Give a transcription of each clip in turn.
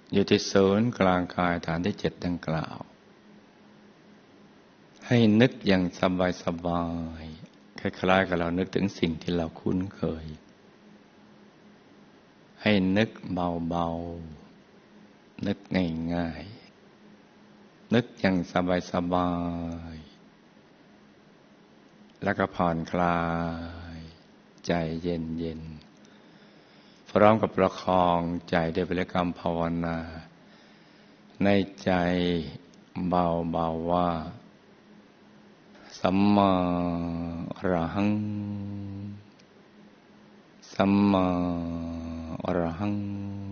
อยู่ที่ศูนย์กลางกายฐานที่7ดังกล่าวให้นึกอย่างสบายๆคล้ายๆกับเรานึกถึงสิ่งที่เราคุ้นเคยให้นึกเบาๆนึกง่ายๆนึกอย่างสบายๆแล้วก็ผ่อนคลายใจเย็นๆพร้อมกับประคองใจด้วยบริกรรมภาวนาในใจเบาๆว่าสัมมาอรหังสัมมาอรหัง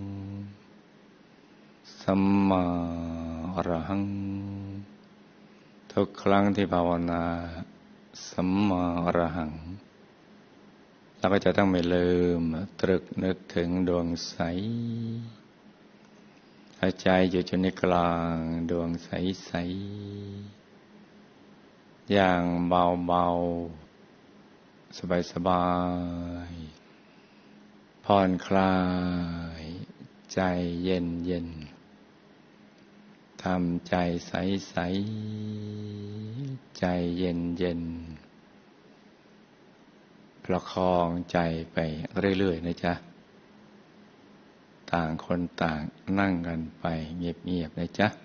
สัมมาอรหังทุกครั้งที่ภาวนาสัมมาอรหังเราก็จะต้องไม่ลืมตรึกนึกถึงดวงใสใจอยู่ในกลางดวงใสๆอย่างเบาๆสบายๆผ่อนคลายใจเย็นๆทำใจใสๆใจเย็นๆประคองใจไปเรื่อยๆนะจ๊ะต่างคนต่างนั่งกันไปเงียบๆนะจ๊ะ